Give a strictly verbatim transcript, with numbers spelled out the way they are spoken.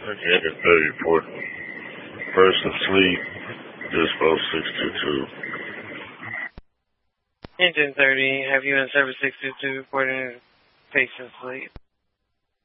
Engine thirty report. Person asleep. Dispo six two two. Engine thirty, have you in service six two two reporting patient sleep?